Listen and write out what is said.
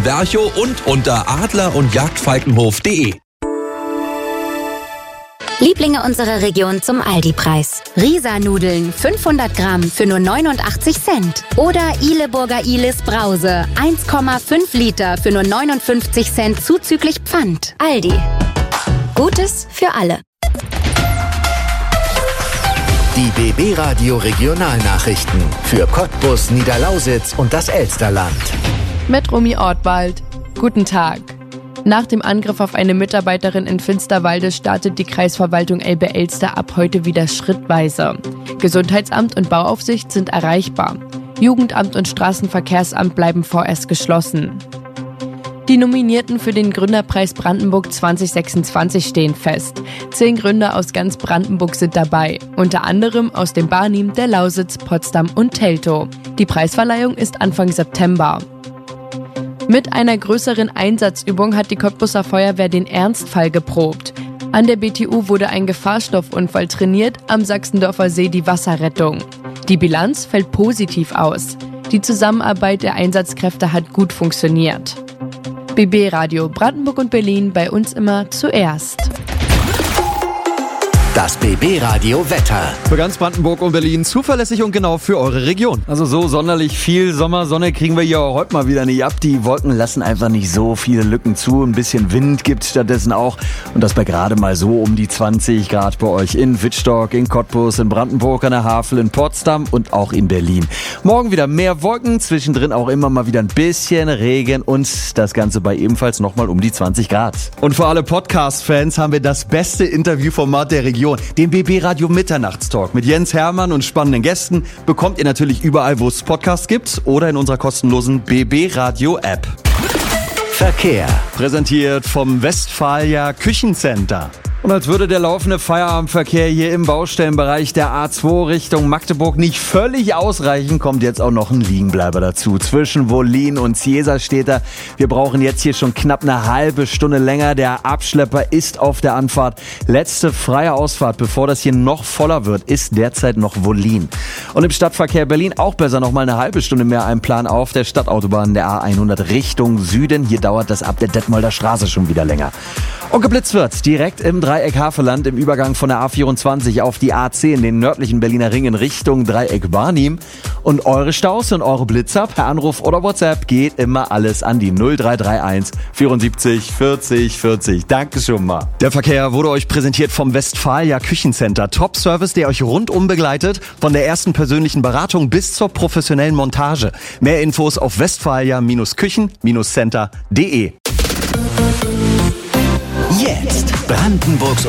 Werchow und unter adler- und jagdfalkenhof.de. Lieblinge unserer Region zum Aldi-Preis. Risa-Nudeln 500 Gramm für nur 89 Cent. Oder Ihleburger Ihlis Brause 1,5 Liter für nur 59 Cent zuzüglich Pfand. Aldi. Gutes für alle. Die BB Radio Regionalnachrichten für Cottbus, Niederlausitz und das Elsterland. Mit Romy Ortwald. Guten Tag. Nach dem Angriff auf eine Mitarbeiterin in Finsterwalde startet die Kreisverwaltung Elbe-Elster ab heute wieder schrittweise. Gesundheitsamt und Bauaufsicht sind erreichbar. Jugendamt und Straßenverkehrsamt bleiben vorerst geschlossen. Die Nominierten für den Gründerpreis Brandenburg 2026 stehen fest. 10 Gründer aus ganz Brandenburg sind dabei, unter anderem aus dem Barnim, der Lausitz, Potsdam und Teltow. Die Preisverleihung ist Anfang September. Mit einer größeren Einsatzübung hat die Cottbuser Feuerwehr den Ernstfall geprobt. An der BTU wurde ein Gefahrstoffunfall trainiert, am Sachsendorfer See die Wasserrettung. Die Bilanz fällt positiv aus. Die Zusammenarbeit der Einsatzkräfte hat gut funktioniert. BB Radio Brandenburg und Berlin, bei uns immer zuerst. Das BB Radio Wetter. Für ganz Brandenburg und Berlin zuverlässig und genau für eure Region. Also so sonderlich viel Sommersonne kriegen wir hier heute mal wieder nicht ab. Die Wolken lassen einfach nicht so viele Lücken zu. Ein bisschen Wind gibt es stattdessen auch. Und das bei gerade mal so um die 20 Grad bei euch in Wittstock, in Cottbus, in Brandenburg, an der Havel, in Potsdam und auch in Berlin. Morgen wieder mehr Wolken, zwischendrin auch immer mal wieder ein bisschen Regen und das Ganze bei ebenfalls nochmal um die 20 Grad. Und für alle Podcast-Fans haben wir das beste Interviewformat der Region. Den BB Radio Mitternachtstalk mit Jens Hermann und spannenden Gästen bekommt ihr natürlich überall, wo es Podcasts gibt oder in unserer kostenlosen BB Radio App. Verkehr. Präsentiert vom Westfalia Küchencenter. Und als würde der laufende Feierabendverkehr hier im Baustellenbereich der A2 Richtung Magdeburg nicht völlig ausreichen, kommt jetzt auch noch ein Liegenbleiber dazu. Zwischen Wollin und Ciesa steht er. Wir brauchen jetzt hier schon knapp eine halbe Stunde länger. Der Abschlepper ist auf der Anfahrt. Letzte freie Ausfahrt, bevor das hier noch voller wird, ist derzeit noch Wollin. Und im Stadtverkehr Berlin auch besser noch mal eine halbe Stunde mehr einplanen auf der Stadtautobahn der A100 Richtung Süden. Hier dauert das ab der Detmolder Straße schon wieder länger. Und geblitzt wird direkt im Dreieck Havelland im Übergang von der A24 auf die A10 in den nördlichen Berliner Ring in Richtung Dreieck Barnim. Und eure Staus und eure Blitzer per Anruf oder WhatsApp geht immer alles an die 0331 74 40 40. Danke schon mal. Der Verkehr wurde euch präsentiert vom Westfalia Küchencenter. Top-Service, der euch rundum begleitet, von der ersten persönlichen Beratung bis zur professionellen Montage. Mehr Infos auf westfalia-küchen-center.de. Jetzt Brandenburgs